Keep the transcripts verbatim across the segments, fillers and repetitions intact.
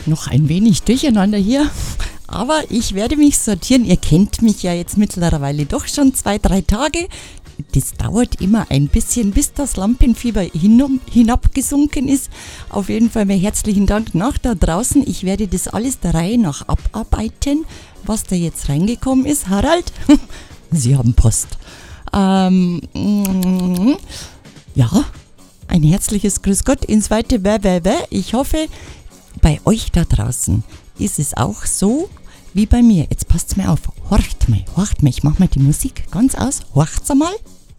noch ein wenig durcheinander hier. Aber ich werde mich sortieren. Ihr kennt mich ja jetzt mittlerweile doch schon zwei, drei Tage. Das dauert immer ein bisschen, bis das Lampenfieber hin, hinabgesunken ist. Auf jeden Fall mir herzlichen Dank nach da draußen. Ich werde das alles der Reihe nach abarbeiten, was da jetzt reingekommen ist. Harald, Sie haben Post. Ähm, ja, ein herzliches Grüß Gott ins weite Bäh. Ich hoffe, bei euch da draußen ist es auch so wie bei mir. Jetzt passt's mir auf. Horcht mal, horcht mal. Ich mach mal die Musik ganz aus. Horcht's einmal.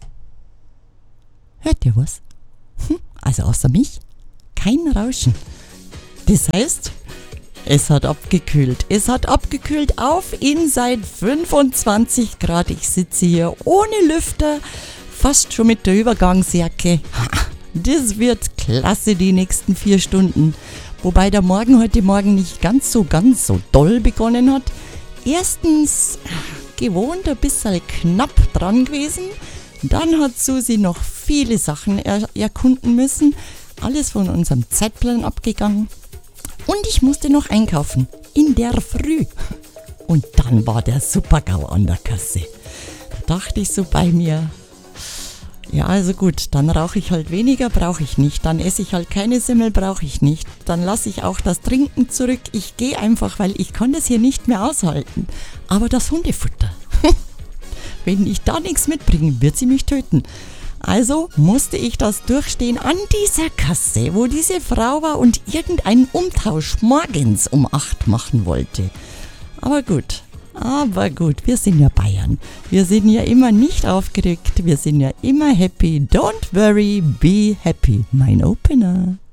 Hört ihr was? Hm, also außer mich kein Rauschen. Das heißt, es hat abgekühlt. Es hat abgekühlt auf Inside fünfundzwanzig Grad. Ich sitze hier ohne Lüfter, fast schon mit der Übergangsjacke. Das wird klasse die nächsten vier Stunden. Wobei der Morgen heute Morgen nicht ganz so, ganz so doll begonnen hat. Erstens gewohnt ein bisschen knapp dran gewesen. Dann hat Susi noch viele Sachen er- erkunden müssen. Alles von unserem Zeitplan abgegangen. Und ich musste noch einkaufen. In der Früh. Und dann war der Super-GAU an der Kasse. Da dachte ich so bei mir, ja, also gut, dann rauche ich halt weniger, brauche ich nicht. Dann esse ich halt keine Semmel, brauche ich nicht. Dann lasse ich auch das Trinken zurück. Ich gehe einfach, weil ich kann das hier nicht mehr aushalten. Aber das Hundefutter, wenn ich da nichts mitbringe, wird sie mich töten. Also musste ich das durchstehen an dieser Kasse, wo diese Frau war und irgendeinen Umtausch morgens um acht machen wollte. Aber gut. Aber gut, wir sind ja Bayern. Wir sind ja immer nicht aufgeregt. Wir sind ja immer happy. Don't worry, be happy. Mein Opener.